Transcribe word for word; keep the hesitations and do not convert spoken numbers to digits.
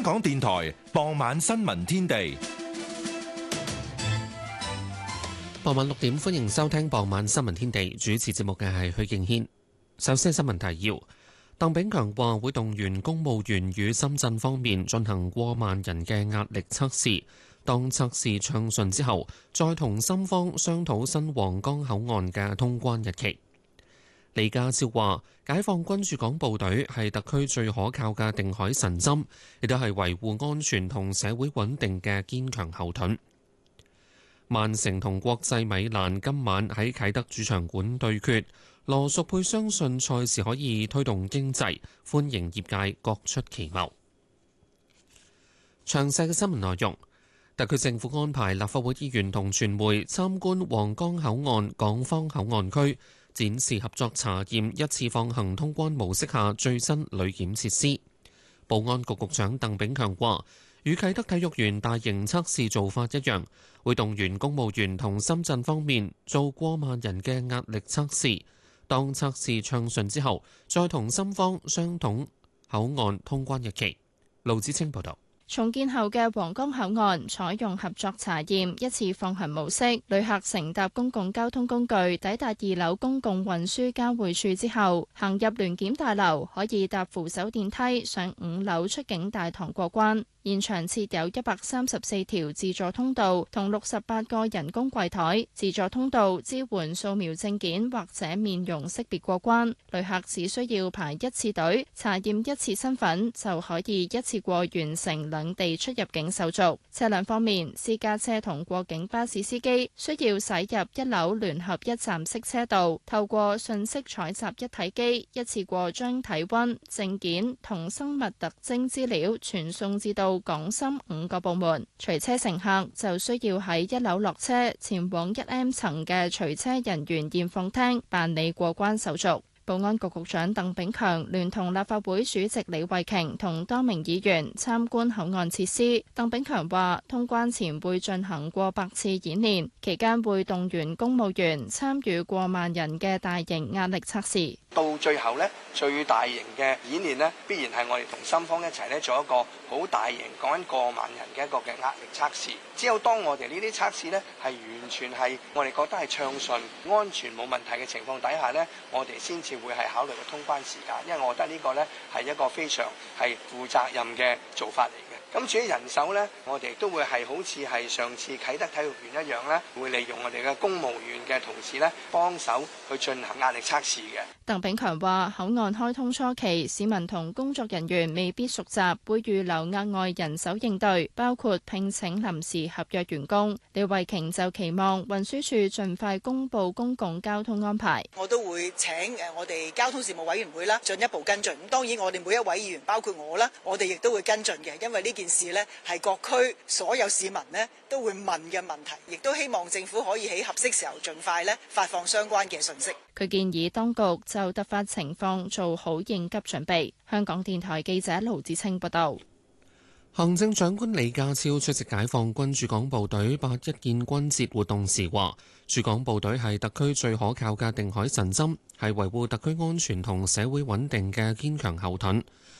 港電台傍晚新聞天地。 傍晚六點，歡迎收聽傍晚新聞天地。主持節目嘅係許敬軒。首先新聞提要：鄧炳強話會動員公務員與深圳方面進行過萬人嘅壓力測試，當測試暢順之後，再同深方商討新皇崗口岸嘅通關日期。李家超話解放軍駐港部隊係特區最可靠嘅定海神針，亦都係維護安全同社會穩定嘅堅強後盾。曼城同國際米蘭今晚喺啟德主場館對決，羅淑佩相信賽事可以推動經濟，歡迎業界各出奇謀。詳細嘅新聞內容，特區政府安排立法會議員同傳媒參觀皇崗口岸港方口岸區，展示合作查驗一次放行通關模式下最新旅檢設施。保安局局長鄧炳強話，與啟德體育園大型測試做法一樣，會動員公務員同深圳方面做過萬人嘅壓力測試，當測試暢順之後，再同深方商討口岸通關日期。盧子清報道。 重建後嘅皇崗口岸採用合作查驗一次放行模式，旅客乘搭公共交通工具抵達二樓公共運輸交匯處之後，行入聯檢大樓，可以搭扶手電梯上五樓出境大堂過關。現場設有一百三十四條自助通道同六十八個人工櫃台，自助通道支援掃描證件或者面容識別過關，旅客只需要排一次隊，查驗一次身份就可以一次過完成兩地出入境手續。車輛方面，私家車同過境巴士司機需要駛入一樓聯合一站式車道，透過信息採集一體機，一次過將體溫、證件同生物特徵資料傳送至到到港深五個部門，隨車乘客就需要喺一樓落車，前往一 M 層嘅隨車人員驗放廳辦理過關手續。保安局局長鄧炳強聯同立法會主席李慧瓊同多名議員參觀口岸設施。鄧炳強話，通關前會進行過百次演練，期間會動員公務員參與過萬人嘅大型壓力測試。 到最後呢，最大型嘅演練呢，必然係我哋同深方一齊呢做一個好大型講緊過萬人嘅一個嘅壓力測試。只有當我哋呢啲測試呢係完全係我哋覺得係暢順、安全冇問題嘅情況底下呢，我哋先至會係考慮嘅通關時間。因為我覺得呢個呢係一個非常係負責任嘅做法嚟嘅。咁至於人手呢，我哋都會係好似係上次啟德體育園一樣呢，會利用我哋嘅公務員嘅同事呢幫手去進行壓力測試嘅。 鄧炳強話：口岸開通初期，市民同工作人員未必熟習，會預留額外人手應對，包括聘請臨時合約員工。李慧瓊就期望運輸署盡快公布公共交通安排。 我都會請誒我哋交通事務委員會啦，進一步跟進。咁當然我哋每一位議員，包括我啦，我哋亦都會跟進嘅，因為呢件事呢係各區所有市民呢都會問嘅問題，亦都希望政府可以喺合適時候盡快呢發放相關嘅信息。 佢建議當局就突發情況做好應急準備。香港電台記者盧子清報道。 行政長官李家超出席解放軍駐港部隊八一建軍節活動時話，駐港部隊係特區最可靠嘅定海神針，係維護特區安全同社會穩定嘅堅強後盾。